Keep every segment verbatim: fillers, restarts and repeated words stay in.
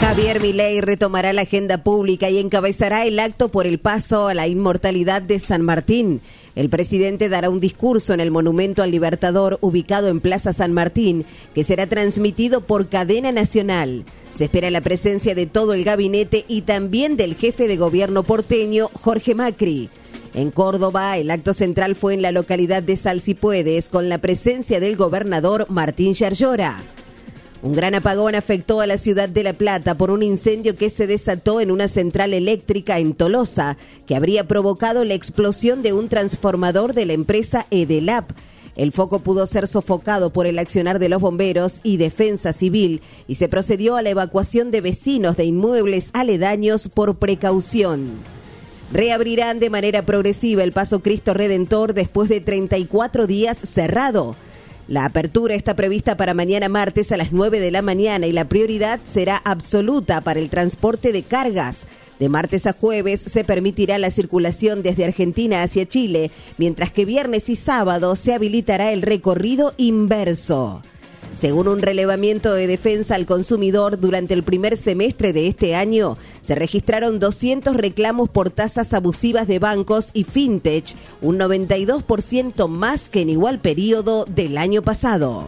Javier Milei retomará la agenda pública y encabezará el acto por el paso a la inmortalidad de San Martín. El presidente dará un discurso en el Monumento al Libertador ubicado en Plaza San Martín, que será transmitido por cadena nacional. Se espera la presencia de todo el gabinete y también del jefe de gobierno porteño, Jorge Macri. En Córdoba, el acto central fue en la localidad de Salsipuedes, con la presencia del gobernador Martín Yarlora. Un gran apagón afectó a la ciudad de La Plata por un incendio que se desató en una central eléctrica en Tolosa, que habría provocado la explosión de un transformador de la empresa Edelap. El foco pudo ser sofocado por el accionar de los bomberos y defensa civil y se procedió a la evacuación de vecinos de inmuebles aledaños por precaución. Reabrirán de manera progresiva el Paso Cristo Redentor después de treinta y cuatro días cerrado. La apertura está prevista para mañana martes a las nueve de la mañana y la prioridad será absoluta para el transporte de cargas. De martes a jueves se permitirá la circulación desde Argentina hacia Chile, mientras que viernes y sábado se habilitará el recorrido inverso. Según un relevamiento de Defensa al Consumidor, durante el primer semestre de este año se registraron doscientos reclamos por tasas abusivas de bancos y fintech, un noventa y dos por ciento más que en igual periodo del año pasado.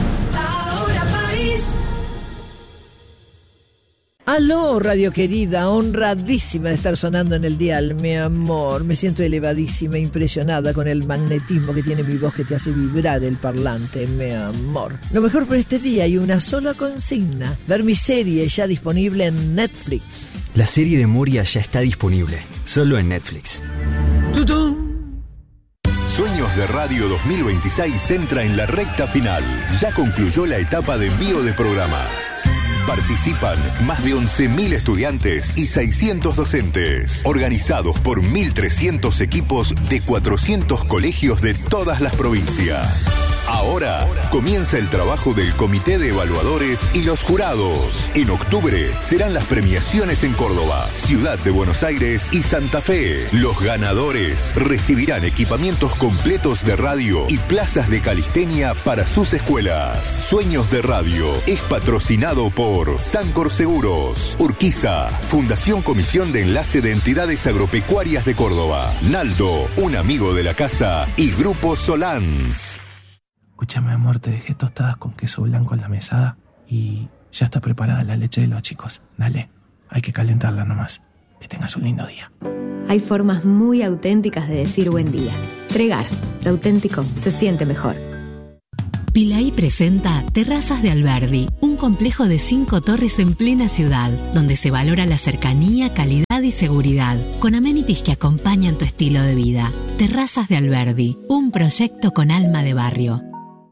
Aló, radio querida, honradísima de estar sonando en el dial, mi amor. Me siento elevadísima, impresionada con el magnetismo que tiene mi voz que te hace vibrar el parlante, mi amor. Lo mejor por este día y una sola consigna: ver mi serie ya disponible en Netflix. La serie de Moria ya está disponible, solo en Netflix. ¡Tutún! Sueños de Radio dos mil veintiséis entra en la recta final. Ya concluyó la etapa de envío de programas. Participan más de once mil estudiantes y seiscientos docentes, organizados por mil trescientos equipos de cuatrocientos colegios de todas las provincias. Ahora comienza el trabajo del Comité de Evaluadores y los jurados. En octubre serán las premiaciones en Córdoba, Ciudad de Buenos Aires y Santa Fe. Los ganadores recibirán equipamientos completos de radio y plazas de calistenia para sus escuelas. Sueños de Radio es patrocinado por Sancor Seguros, Urquiza, Fundación Comisión de Enlace de Entidades Agropecuarias de Córdoba, Naldo, un amigo de la casa, y Grupo Solans. Escúchame, amor, te dejé tostadas con queso blanco en la mesada y ya está preparada la leche de los chicos. Dale, hay que calentarla nomás. Que tengas un lindo día. Hay formas muy auténticas de decir buen día. Tregar, lo auténtico se siente mejor. Pilay presenta Terrazas de Alberdi, un complejo de cinco torres en plena ciudad, donde se valora la cercanía, calidad y seguridad, con amenities que acompañan tu estilo de vida. Terrazas de Alberdi, un proyecto con alma de barrio.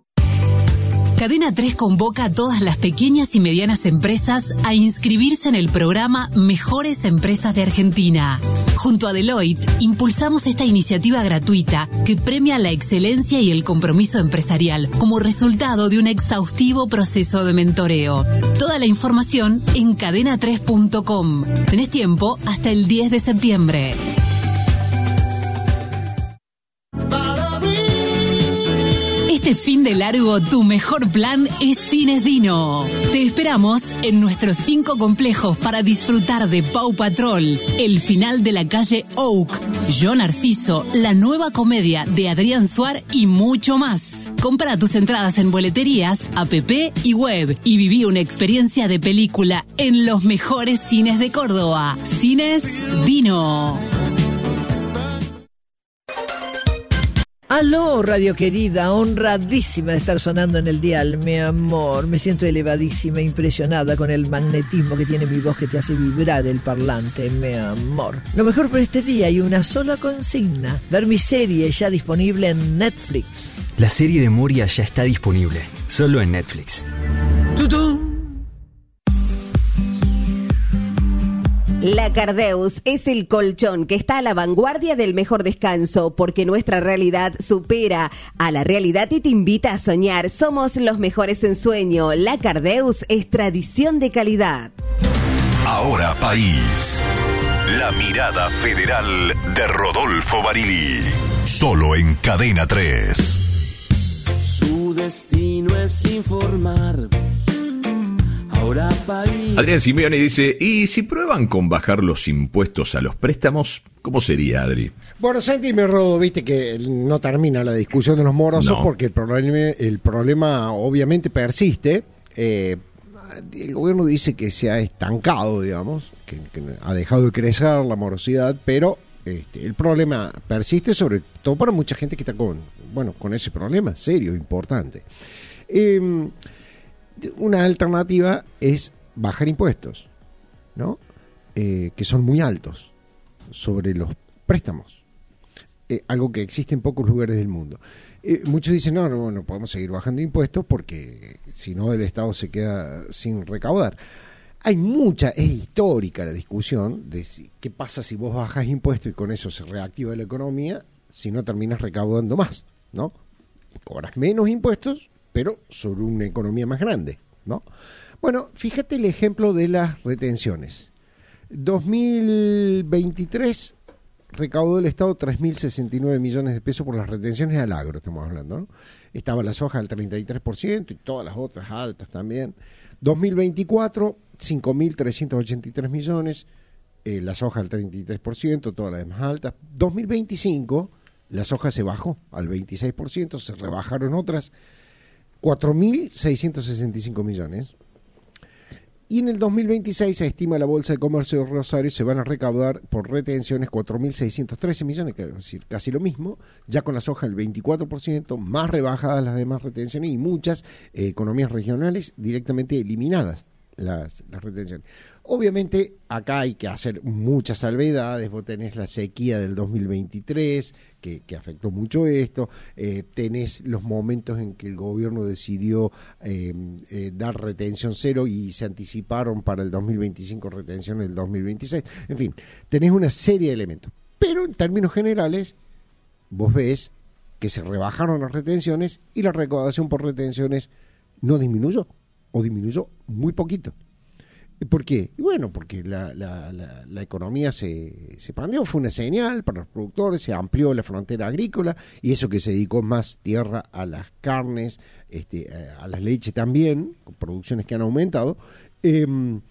Cadena tres convoca a todas las pequeñas y medianas empresas a inscribirse en el programa Mejores Empresas de Argentina. Junto a Deloitte, impulsamos esta iniciativa gratuita que premia la excelencia y el compromiso empresarial como resultado de un exhaustivo proceso de mentoreo. Toda la información en cadena tres punto com. Tenés tiempo hasta el diez de septiembre. Este fin de largo, tu mejor plan es Cines Dino. Te esperamos en nuestros cinco complejos para disfrutar de Paw Patrol, El final de la calle Oak, Yo Narciso, la nueva comedia de Adrián Suar y mucho más. Compra tus entradas en boleterías, app y web y viví una experiencia de película en los mejores cines de Córdoba. Cines Dino. Aló, radio querida, honradísima de estar sonando en el dial, mi amor. Me siento elevadísima, impresionada con el magnetismo que tiene mi voz que te hace vibrar el parlante, mi amor. Lo mejor por este día y una sola consigna: ver mi serie ya disponible en Netflix. La serie de Moria ya está disponible, solo en Netflix. ¡Tutún! La Cardeus es el colchón que está a la vanguardia del mejor descanso, porque nuestra realidad supera a la realidad y te invita a soñar. Somos los mejores en sueño. La Cardeus es tradición de calidad. Ahora País. La mirada federal de Rodolfo Barili. Solo en Cadena tres. Su destino es informar Adrián Simeone dice, ¿y si prueban con bajar los impuestos a los préstamos? ¿Cómo sería, Adri? Bueno, Santi me rodo, viste que no termina la discusión de los morosos No. porque el problema, el problema obviamente persiste. Eh, el gobierno dice que se ha estancado, digamos, que, que ha dejado de crecer la morosidad, pero este, el problema persiste, sobre todo para mucha gente que está con, bueno, con ese problema serio, importante. Eh, una alternativa es bajar impuestos, ¿no? Eh, que son muy altos sobre los préstamos, eh, algo que existe en pocos lugares del mundo. Eh, muchos dicen, no, no, no podemos seguir bajando impuestos porque si no el Estado se queda sin recaudar. Hay mucha, es histórica la discusión de si, qué pasa si vos bajas impuestos y con eso se reactiva la economía, si no terminas recaudando más, ¿no? Cobras menos impuestos, pero sobre una economía más grande, ¿no? Bueno, fíjate el ejemplo de las retenciones. dos mil veintitrés recaudó el Estado tres mil sesenta y nueve millones de pesos por las retenciones al agro, estamos hablando, ¿no? Estaba la soja al treinta y tres por ciento y todas las otras altas también. dos mil veinticuatro, cinco mil trescientos ochenta y tres millones, eh, la soja al treinta y tres por ciento, todas las demás altas. dos mil veinticinco, la soja se bajó al veintiséis por ciento, se rebajaron otras cuatro mil seiscientos sesenta y cinco millones. Y en el dos mil veintiséis se estima la Bolsa de Comercio de Rosario se van a recaudar por retenciones cuatro mil seiscientos trece millones, que es decir, casi lo mismo, ya con la soja el veinticuatro por ciento, más rebajadas las demás retenciones y muchas eh, economías regionales directamente eliminadas las, las retenciones. Obviamente acá hay que hacer muchas salvedades, vos tenés la sequía del dos mil veintitrés que, que afectó mucho esto, eh, tenés los momentos en que el gobierno decidió eh, eh, dar retención cero y se anticiparon para el dos mil veinticinco retención del dos mil veintiséis, en fin, tenés una serie de elementos, pero en términos generales vos ves que se rebajaron las retenciones y la recaudación por retenciones no disminuyó o disminuyó muy poquito. ¿Por qué? Y bueno, porque la, la, la, la economía se, se expandió, fue una señal para los productores, se amplió la frontera agrícola y eso que se dedicó más tierra a las carnes, este, a las leches también, con producciones que han aumentado. Eh,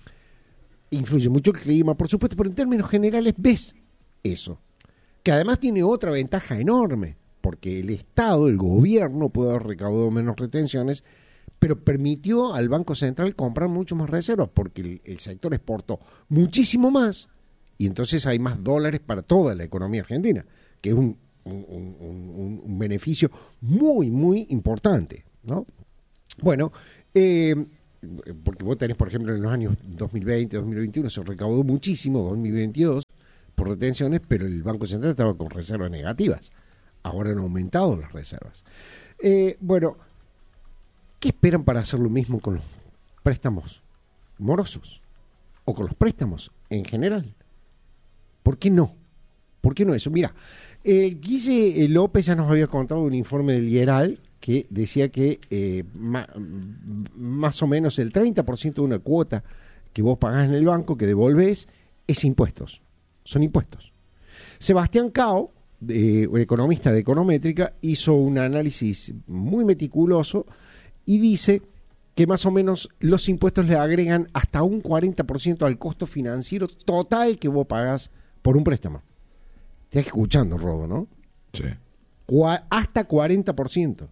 influye mucho el clima, por supuesto, pero en términos generales ves eso, que además tiene otra ventaja enorme, porque el Estado, el gobierno puede haber recaudado menos retenciones, pero permitió al Banco Central comprar mucho más reservas porque el, el sector exportó muchísimo más y entonces hay más dólares para toda la economía argentina, que es un, un, un, un beneficio muy, muy importante, ¿no? Bueno, eh, porque vos tenés, por ejemplo, en los años dos mil veinte, dos mil veintiuno se recaudó muchísimo, dos mil veintidós, por retenciones, pero el Banco Central estaba con reservas negativas. Ahora han aumentado las reservas. Eh, bueno, ¿qué esperan para hacer lo mismo con los préstamos morosos? O con los préstamos en general. ¿Por qué no? ¿Por qué no eso? Mira, eh, Guille López ya nos había contado un informe del IERAL que decía que eh, ma, más o menos el treinta por ciento de una cuota que vos pagás en el banco, que devolvés, es impuestos. Son impuestos. Sebastián Cao, eh, un economista de Econométrica, hizo un análisis muy meticuloso y dice que más o menos los impuestos le agregan hasta un cuarenta por ciento al costo financiero total que vos pagás por un préstamo. Estás escuchando, Rodo, ¿no? Sí. Cua- hasta cuarenta por ciento.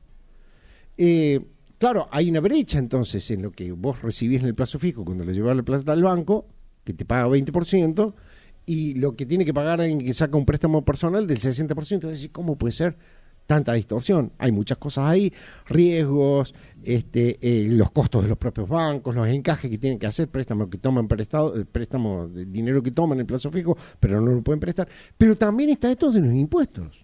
Eh, claro, hay una brecha entonces en lo que vos recibís en el plazo fijo cuando le llevas la plata al banco, que te paga veinte por ciento, y lo que tiene que pagar alguien que saca un préstamo personal del sesenta por ciento. Es decir, ¿cómo puede ser tanta distorsión? Hay muchas cosas ahí, riesgos, este, eh, los costos de los propios bancos, los encajes que tienen que hacer, préstamos que toman prestado, el préstamo de dinero que toman en el plazo fijo, pero no lo pueden prestar. Pero también está esto de los impuestos.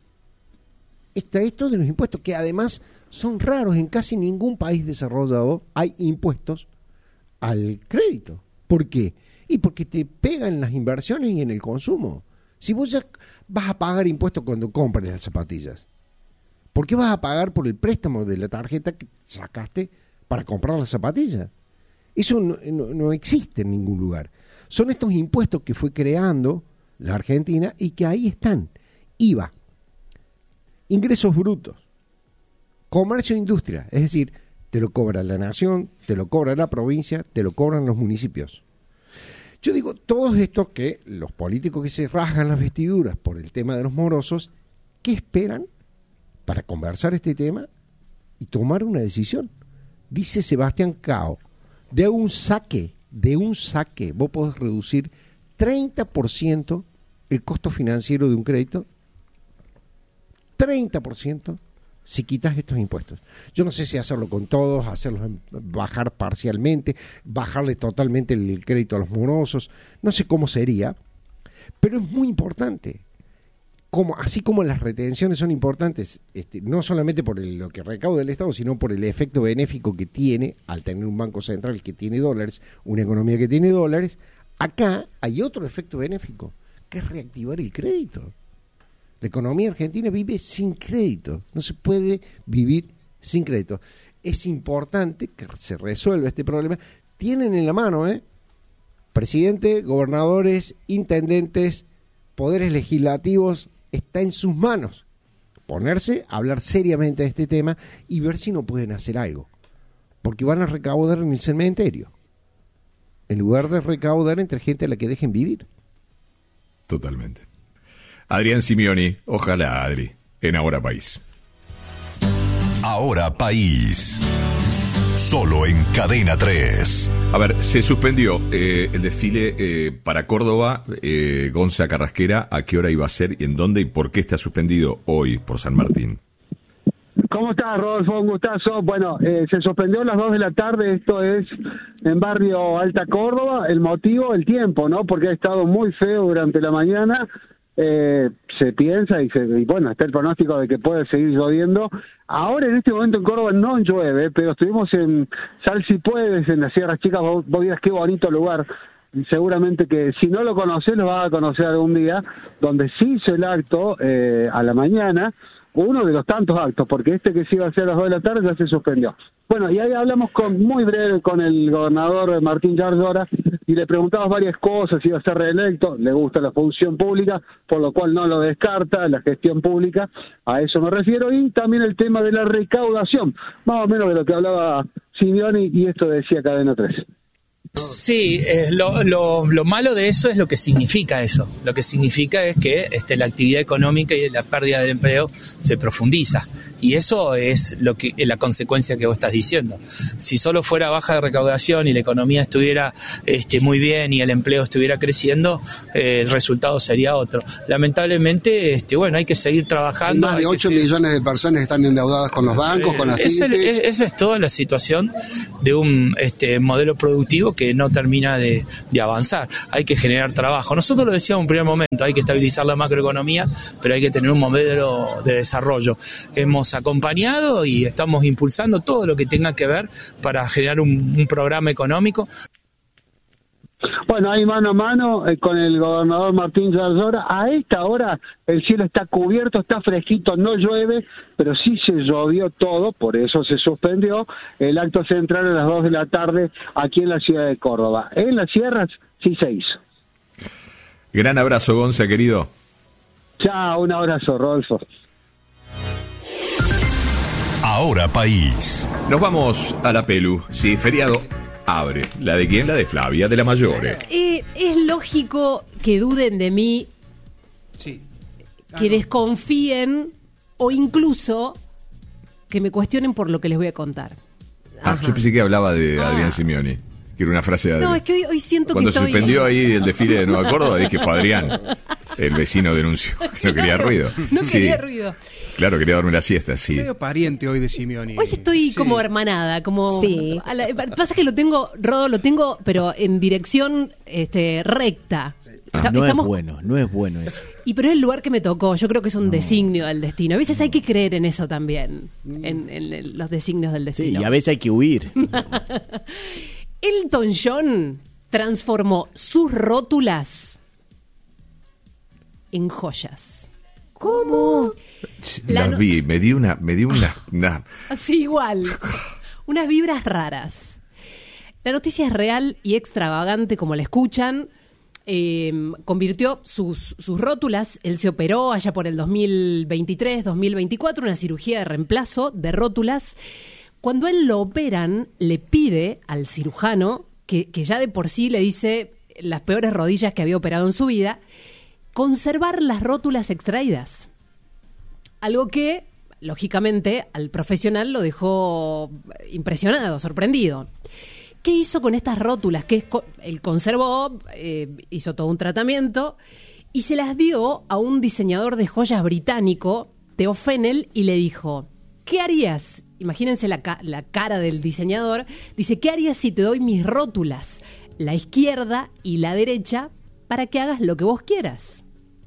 Está esto de los impuestos, que además son raros. En casi ningún país desarrollado hay impuestos al crédito. ¿Por qué? Y porque te pegan en las inversiones y en el consumo. Si vos ya vas a pagar impuestos cuando compres las zapatillas, ¿por qué vas a pagar por el préstamo de la tarjeta que sacaste para comprar las zapatillas? Eso no, no, no existe en ningún lugar. Son estos impuestos que fue creando la Argentina y que ahí están. I V A, ingresos brutos, comercio e industria, es decir, te lo cobra la nación, te lo cobra la provincia, te lo cobran los municipios. Yo digo, todos estos que los políticos que se rasgan las vestiduras por el tema de los morosos, ¿qué esperan para conversar este tema y tomar una decisión? Dice Sebastián Cao, de un saque, de un saque, vos podés reducir treinta por ciento el costo financiero de un crédito, treinta por ciento si quitas estos impuestos. Yo no sé si hacerlo con todos, hacerlos bajar parcialmente, bajarle totalmente el crédito a los morosos, no sé cómo sería, pero es muy importante. Como, así como las retenciones son importantes, este, no solamente por el, lo que recauda el Estado, sino por el efecto benéfico que tiene al tener un banco central que tiene dólares, una economía que tiene dólares, acá hay otro efecto benéfico, que es reactivar el crédito. La economía argentina vive sin crédito, no se puede vivir sin crédito. Es importante que se resuelva este problema. Tienen en la mano, ¿eh? Presidente, gobernadores, intendentes, poderes legislativos, está en sus manos ponerse a hablar seriamente de este tema y ver si no pueden hacer algo. Porque van a recaudar en el cementerio, en lugar de recaudar entre gente a la que dejen vivir. Totalmente. Adrián Simioni, ojalá Adri, en Ahora País. Ahora País. Solo en Cadena tres. A ver, se suspendió eh, el desfile eh, para Córdoba, eh, Gonza Carrasquera, ¿a qué hora iba a ser y en dónde y por qué está suspendido hoy por San Martín? ¿Cómo estás, Rodolfo? Un gustazo. Bueno, eh, se suspendió a las dos de la tarde, esto es en barrio Alta Córdoba. El motivo, el tiempo, ¿no? Porque ha estado muy feo durante la mañana. Eh, se piensa y, se, y bueno, está el pronóstico de que puede seguir lloviendo. Ahora en este momento en Córdoba no llueve, pero estuvimos en Sal Si Puedes, en las Sierras Chicas. Vos, vos dirás qué bonito lugar. Seguramente que si no lo conocés lo vas a conocer algún día, donde sí hizo el acto eh, a la mañana, uno de los tantos actos, porque este que se iba a hacer a las dos de la tarde ya se suspendió. Bueno, y ahí hablamos con muy breve con el gobernador Martín Yarlora y le preguntamos varias cosas, si iba a ser reelecto, le gusta la función pública, por lo cual no lo descarta, la gestión pública, a eso me refiero, y también el tema de la recaudación, más o menos de lo que hablaba Simioni, y esto decía Cadena tres. Sí, eh, lo, lo, lo malo de eso es lo que significa eso. Lo que significa es que este, la actividad económica y la pérdida del empleo se profundiza. Y eso es lo que es la consecuencia que vos estás diciendo. Si solo fuera baja de recaudación y la economía estuviera este, muy bien y el empleo estuviera creciendo, eh, el resultado sería otro. Lamentablemente, este, bueno, hay que seguir trabajando. Más de ocho millones de personas están endeudadas con los bancos, eh, con las esa es, esa es toda la situación de un este, modelo productivo que no termina de, de avanzar. Hay que generar trabajo. Nosotros lo decíamos en un primer momento, hay que estabilizar la macroeconomía, pero hay que tener un modelo de desarrollo. Hemos acompañado y estamos impulsando todo lo que tenga que ver para generar un, un programa económico. Bueno, ahí mano a mano eh, con el gobernador Martín Yarlora. A esta hora el cielo está cubierto, está fresquito, no llueve, pero sí se llovió todo, por eso se suspendió el acto central a las dos de la tarde aquí en la ciudad de Córdoba. En las sierras sí se hizo. Gran abrazo, Gonza, querido. Chao, un abrazo, Rodolfo. Ahora País. Nos vamos a la Pelu. Sí, feriado. Abre. ¿La de quién? La de Flavia, de la Mayore. Eh, es lógico que duden de mí, sí. ah, que no. desconfíen o incluso que me cuestionen por lo que les voy a contar. Ah, Ajá. yo pensé que hablaba de Ah. Adrián Simioni, que era una frase de Adrián. No, es que hoy, hoy siento Cuando que estoy... suspendió ahí el desfile de Nueva Córdoba, dije, fue Adrián. El vecino denunció que no quería ruido. No Sí. quería ruido. Claro, quería dormir la siesta, sí. Medio pariente hoy de Simioni. Hoy estoy Sí. como hermanada, como... Sí. a la- pasa que lo tengo, Rodo, lo tengo, pero en dirección este, recta. Está- no estamos- es bueno, no es bueno eso. Y pero es el lugar que me tocó, yo creo que es un designio del destino. A veces hay que creer en eso también, en, en el- los designios del Sí, destino. y a veces hay que huir. Elton John transformó sus rótulas en joyas. ¿Cómo? La Las no- vi, me dio una, me dio una, una- Así igual. Unas vibras raras. La noticia es real y extravagante, como la escuchan. Eh, convirtió sus, sus rótulas, él se operó allá por el dos mil veintitrés, dos mil veinticuatro, una cirugía de reemplazo de rótulas. Cuando él lo operan, le pide al cirujano, que, que ya de por sí le dice las peores rodillas que había operado en su vida, conservar las rótulas extraídas. Algo que, lógicamente, al profesional lo dejó impresionado, sorprendido. ¿Qué hizo con estas rótulas? Que él conservó, eh, hizo todo un tratamiento y se las dio a un diseñador de joyas británico, Theo Fennell, y le dijo, ¿qué harías? Imagínense la, ca- la cara del diseñador. Dice, ¿qué harías si te doy mis rótulas, la izquierda y la derecha, para que hagas lo que vos quieras?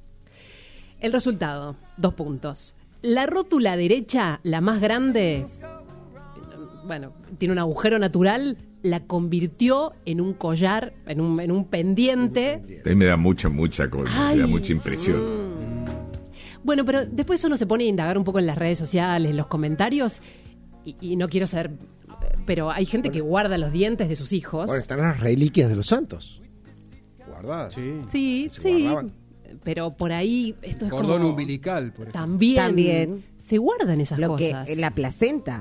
El resultado, dos puntos. La rótula derecha, la más grande, bueno, tiene un agujero natural, la convirtió en un collar, en un, en un pendiente. A mí me da mucha, mucha cosa, me da mucha impresión. Mm. Bueno, pero después uno se pone a indagar un poco en las redes sociales, en los comentarios, y, y no quiero ser, pero hay gente que guarda los dientes de sus hijos. Bueno, están las reliquias de los santos guardadas. Sí, sí, Se sí, guardaban. pero por ahí esto es Cordón como... umbilical, por ejemplo. También, También. se guardan esas Lo cosas. que en la placenta.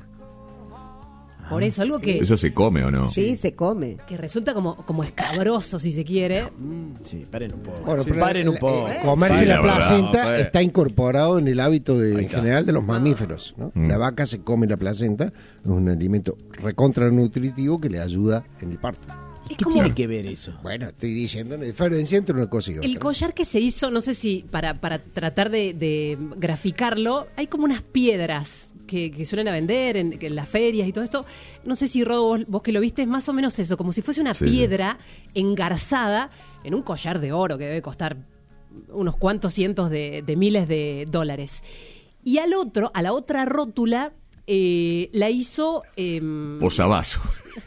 Por eso, algo que, ¿Eso se come o no? Sí, se come. que resulta como, como escabroso, si se quiere. Sí, paren un poco. Bueno, Sí, pero paren el- un poco. el- comerse Sí, la, la verdad. placenta No, pues. está incorporado en el hábito de, Ahí en está. general de los mamíferos, ¿no? Mm. La vaca se come la placenta, es un alimento recontra nutritivo que le ayuda en el parto. Es ¿Qué como tiene que ver eso? Bueno, estoy diciendo una diferencia entre una cosa y otra. el collar que se hizo, no sé si para, para tratar de, de graficarlo, hay como unas piedras que, que suelen a vender en, en las ferias y todo esto. No sé si, Rodo, vos, vos que lo viste, es más o menos eso, como si fuese una Sí. piedra engarzada en un collar de oro que debe costar unos cuantos cientos de, de miles de dólares. Y al otro, a la otra rótula, eh, la hizo... Eh, Posavasos.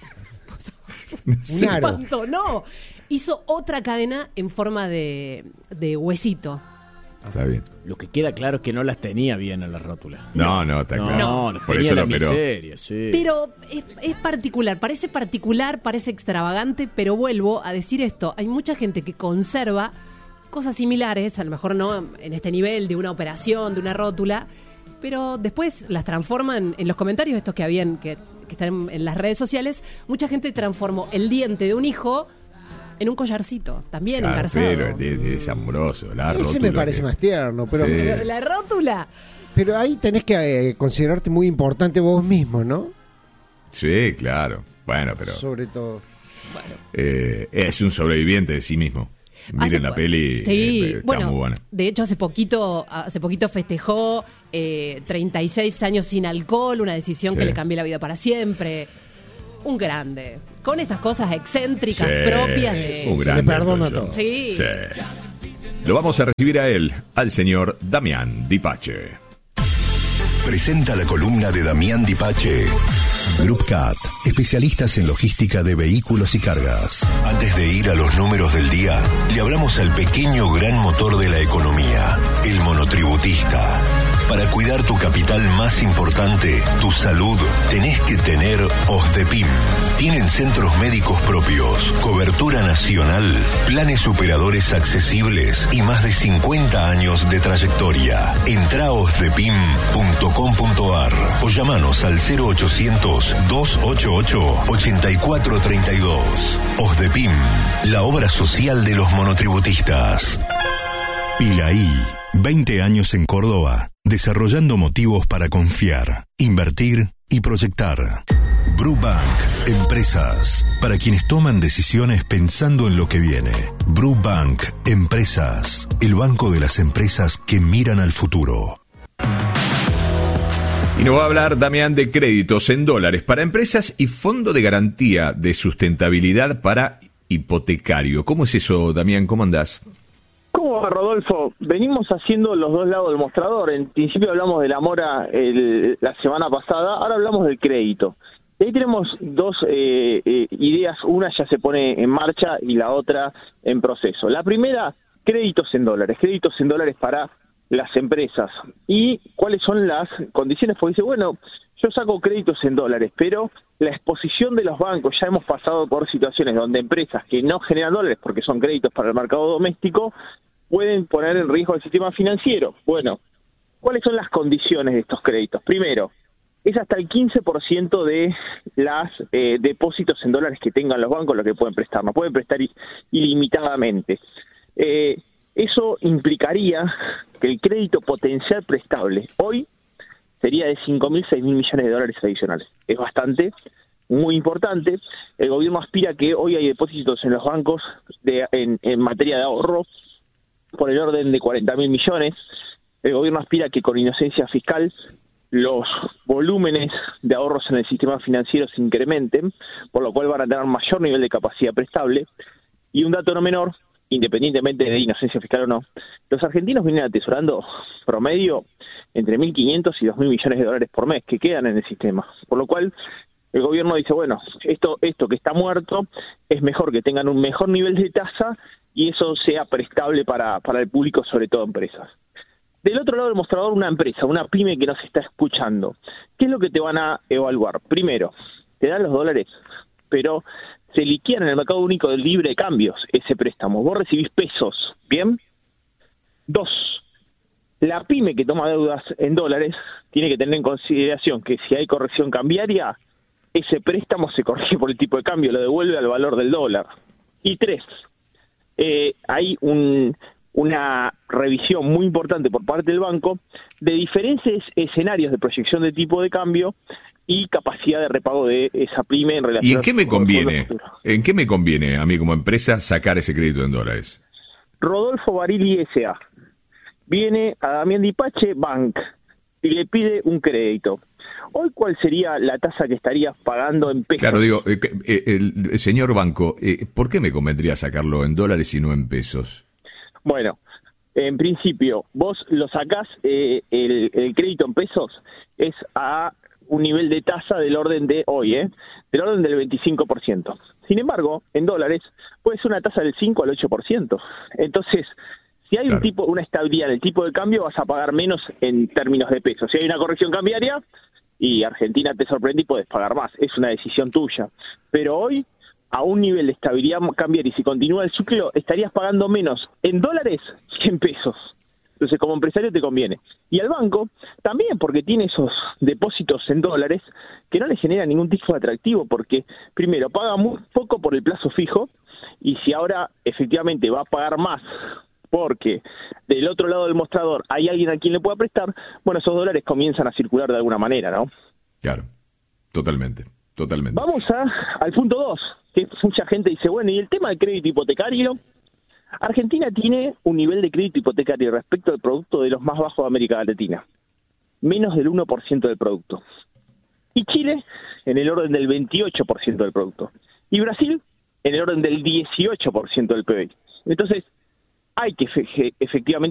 Un aro. ¿Cuánto? No, hizo otra cadena en forma de, de huesito. Está bien. Lo que queda claro es que no las tenía bien en las rótulas. No, no, está No, claro. no, las Por tenía eso la lo operó. miseria, sí. Pero es, es particular, parece particular, parece extravagante, pero vuelvo a decir esto, hay mucha gente que conserva cosas similares, a lo mejor no en este nivel de una operación, de una rótula, pero después las transforman en los comentarios estos que habían, que, que están en, en las redes sociales, mucha gente transformó el diente de un hijo en un collarcito, también Claro, engarzado. pero es, de- de- es amoroso. La Ese rótula me parece que- más tierno, pero, Sí. Pero la rótula. pero ahí tenés que eh, considerarte muy importante vos mismo, ¿no? Sí, claro. Bueno, pero Sobre todo. eh, es un sobreviviente de sí mismo. Miren Hace la po- peli, Sí, eh, está bueno, muy buena. de hecho hace poquito, hace poquito festejó eh, treinta y seis años sin alcohol, una decisión Sí. que le cambió la vida para siempre. Un grande. Con estas cosas excéntricas Sí, propias de... un Se grande, le perdona Elton John. todo. Sí. Sí. Lo vamos a recibir a él, al señor Damián Dipache. Presenta la columna de Damián Dipache. Group Cat, especialistas en logística de vehículos y cargas. Antes de ir a los números del día, le hablamos al pequeño gran motor de la economía, el monotributista. Para cuidar tu capital más importante, tu salud, tenés que tener OSDEPIM. Tienen centros médicos propios, cobertura nacional, planes superadores accesibles y más de cincuenta años de trayectoria. Entra a osdepim punto com punto ar o llamanos al cero ochocientos, dos ochenta y ocho, ochenta y cuatro treinta y dos. OSDEPIM, la obra social de los monotributistas. Pilaí, veinte años en Córdoba, desarrollando motivos para confiar, invertir y proyectar. Brubank, empresas, para quienes toman decisiones pensando en lo que viene. Brubank, empresas, el banco de las empresas que miran al futuro. Y nos va a hablar Damián de créditos en dólares para empresas y fondo de garantía de sustentabilidad para hipotecario. ¿Cómo es eso, Damián? ¿Cómo andás? ¿Cómo va, Rodolfo? Venimos haciendo los dos lados del mostrador. En principio hablamos de la mora el, la semana pasada, ahora hablamos del crédito. Y ahí tenemos dos eh, eh, ideas, una ya se pone en marcha y la otra en proceso. La primera, créditos en dólares, créditos en dólares para las empresas. ¿Y cuáles son las condiciones? Porque dice, bueno, yo saco créditos en dólares, pero la exposición de los bancos, ya hemos pasado por situaciones donde empresas que no generan dólares porque son créditos para el mercado doméstico, pueden poner en riesgo el sistema financiero. Bueno, ¿cuáles son las condiciones de estos créditos? Primero, es hasta el quince por ciento de los eh, depósitos en dólares que tengan los bancos lo que pueden prestar. No pueden prestar ilimitadamente. Eh, eso implicaría que el crédito potencial prestable hoy sería de cinco mil, seis mil millones de dólares adicionales. Es bastante, muy importante. El gobierno aspira que hoy hay depósitos en los bancos de, en, en materia de ahorro por el orden de cuarenta mil millones. El gobierno aspira que con inocencia fiscal los volúmenes de ahorros en el sistema financiero se incrementen, por lo cual van a tener mayor nivel de capacidad prestable. Y un dato no menor, independientemente de inocencia fiscal o no, los argentinos vienen atesorando promedio entre mil quinientos y dos mil millones de dólares por mes que quedan en el sistema, por lo cual el gobierno dice, bueno, esto esto que está muerto es mejor que tengan un mejor nivel de tasa y eso sea prestable para, para el público, sobre todo empresas. Del otro lado del mostrador, una empresa, una pyme que nos está escuchando, ¿qué es lo que te van a evaluar? Primero, te dan los dólares, pero se liquidan en el mercado único del libre de cambios ese préstamo. Vos recibís pesos, ¿bien? Dos, la pyme que toma deudas en dólares tiene que tener en consideración que si hay corrección cambiaria, ese préstamo se corrige por el tipo de cambio, lo devuelve al valor del dólar. Y tres, eh, hay un, una revisión muy importante por parte del banco de diferentes escenarios de proyección de tipo de cambio y capacidad de repago de esa pyme en relación. ¿Y en qué me conviene? ¿En qué me conviene a mí como empresa sacar ese crédito en dólares? Rodolfo Barili S A viene a Damián Dipache Bank y le pide un crédito. Hoy, ¿cuál sería la tasa que estarías pagando en pesos? Claro, digo, eh, eh, el, el señor banco, eh, ¿por qué me convendría sacarlo en dólares y no en pesos? Bueno, en principio, vos lo sacás, eh, el, el crédito en pesos es a un nivel de tasa del orden de hoy, ¿eh? Del orden del veinticinco por ciento. Sin embargo, en dólares puede ser una tasa del cinco al ocho por ciento. Entonces, si hay claro. un tipo, una estabilidad en el tipo de cambio, vas a pagar menos en términos de pesos. Si hay una corrección cambiaria y Argentina te sorprende y puedes pagar más. Es una decisión tuya. Pero hoy, a un nivel de estabilidad cambiaria y si continúa el ciclo, estarías pagando menos en dólares que en pesos. Entonces, como empresario te conviene. Y al banco también, porque tiene esos depósitos en dólares que no le genera ningún tipo de atractivo, porque primero paga muy poco por el plazo fijo y si ahora efectivamente va a pagar más porque del otro lado del mostrador hay alguien a quien le pueda prestar, bueno, esos dólares comienzan a circular de alguna manera, ¿no? Claro, totalmente, totalmente. Vamos a, al punto dos, que mucha gente dice, bueno, ¿y el tema del crédito hipotecario? Argentina tiene un nivel de crédito hipotecario respecto al producto de los más bajos de América Latina, menos del uno por ciento del producto. Y Chile, en el orden del veintiocho por ciento del producto. Y Brasil, en el orden del dieciocho por ciento del P B I. Entonces, hay que efectivamente